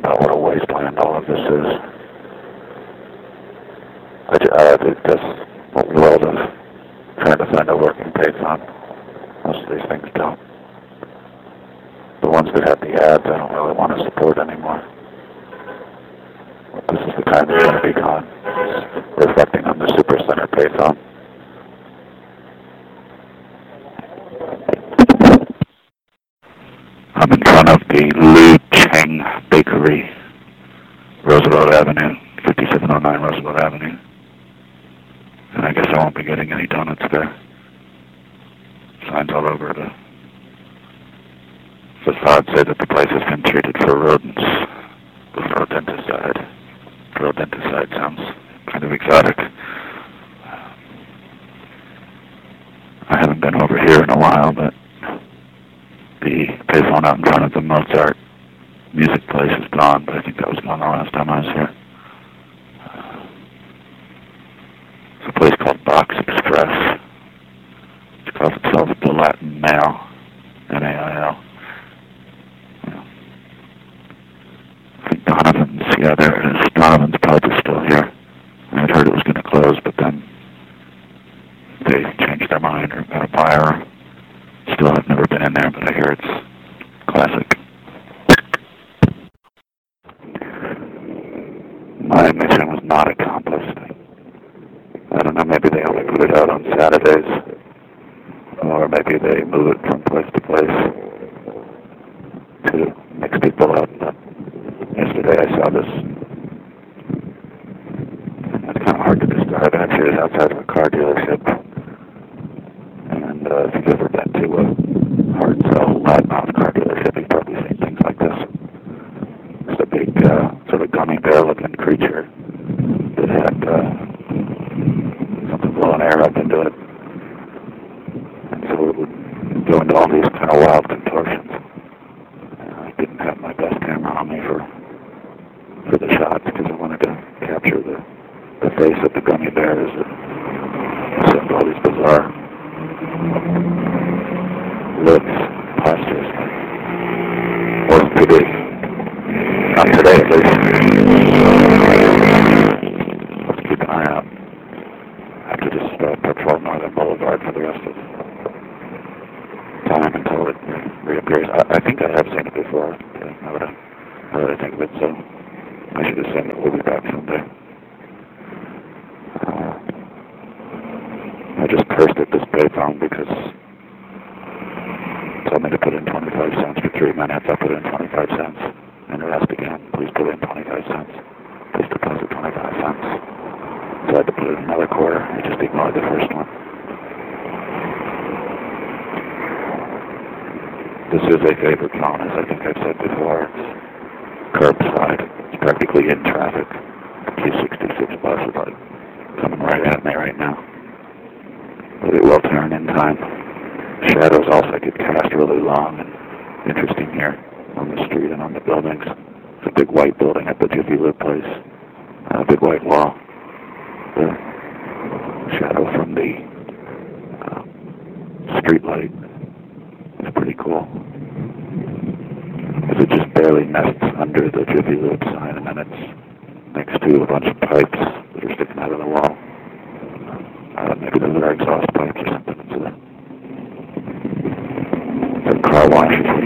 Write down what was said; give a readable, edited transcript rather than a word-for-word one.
about what a wasteland all of this is. I think that's what we all of trying to find a working Python. Most of these things don't. The ones that have the ads, I don't really want to support anymore. But this is the kind that's going to be gone. It's reflecting on the Supercenter Python. I'm in front of the Lu Cheng Bakery, Roosevelt Avenue, 5709 Roosevelt Avenue. And I guess I won't be getting any donuts there. Signs all over the facade say that the place has been treated for rodents with rodenticide. Rodenticide sounds kind of exotic. I haven't been over here in a while, but the payphone out in front of the Mozart music place is gone, but I think that was gone the last time I was here. It's a place called Box Express. It calls itself the Latin Mail, N-A-I-L. I think Donovan's, yeah, there it is. Donovan's Pub is still here. I'd heard it was going to close, but then they changed their mind or got a buyer. Still, I've never been in there, but I hear it's classic. My mission was not accomplished. I don't know, maybe they only put it out on Saturdays, or maybe they move it from place to place to mix people up. But yesterday I saw this. It's kind of hard to describe. Actually, it's outside of a car dealership. And if you've ever been to a hard sell, loudmouth car dealership, you've probably seen things like this. It's a big, sort of gummy bear-looking creature that had something blowing air up into it. And so it would go into all these kind of wild contortions. I didn't have my best camera on me for the shots because I wanted to capture the face of the gummy bear as it assumed all these bizarre lips, postures. Wasn't too big. Not today, at least. Let's keep an eye out. I have to just patrol Northern Boulevard for the rest of time until it reappears. I think I have seen it before. Now that I think of it, so I should assume that we'll be back someday. I just cursed at this payphone because it told me to put in 25 cents for 3 minutes. I put in 25 cents. And it asked again, please put in 25 cents. Please deposit 25 cents. So I had to put in another quarter. I just ignored the first one. This is a favorite phone, as I think I've said before. It's curbside. It's practically in traffic. The Q66 bus is like coming right at me right now. But it will turn in time. Shadows also get cast really long and interesting here on the street and on the buildings. It's a big white building at the Jiffy Lube place. A big white wall. The shadow from the street light is pretty cool. Because it just barely nests under the Jiffy Lube sign, and then it's next to a bunch of pipes that are sticking out of the wall. Maybe those are exhaust pipes or something. It's a car wash.